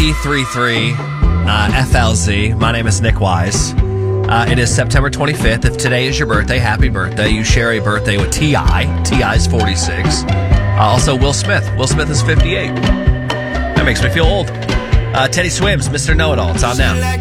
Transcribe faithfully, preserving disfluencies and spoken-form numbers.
B three three uh, F L Z. My name is Nick Wise. Uh, it is September twenty-fifth. If today is your birthday, happy birthday. You share a birthday with T I T I is forty-six. Uh, also, Will Smith. Will Smith is fifty-eight. That makes me feel old. Uh, Teddy Swims, Mister Know-It-All. It's on now.